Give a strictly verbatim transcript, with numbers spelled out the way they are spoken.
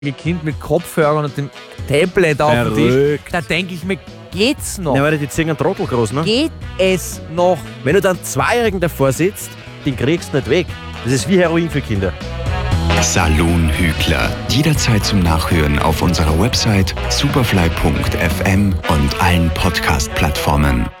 Kind mit Kopfhörern und dem Tablet auf dem Tisch. Verrückt. Da denke ich mir, geht's noch? Ja, weil die ziehen einen Trottel groß, ne? Geht es noch? Wenn du dann einen Zweijährigen davor sitzt, den kriegst du nicht weg. Das ist wie Heroin für Kinder. Salonhügler. Jederzeit zum Nachhören auf unserer Website superfly punkt f m und allen Podcast-Plattformen.